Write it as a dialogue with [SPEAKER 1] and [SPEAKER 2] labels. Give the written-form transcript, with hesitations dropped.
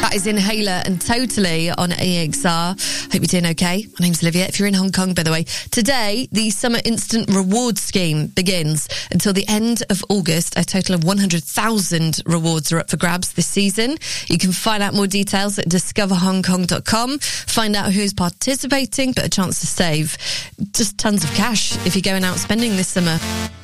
[SPEAKER 1] That is Inhaler and Totally on AXR. Hope you're doing okay. My name's Olivia. If you're in Hong Kong, by the way, today the Summer Instant Reward Scheme begins until the end of August. A total of 100,000 rewards are up for grabs this season. You can find out more details at discoverhongkong.com. Find out who's participating, but a chance to save just tons of cash if you're going out spending this summer.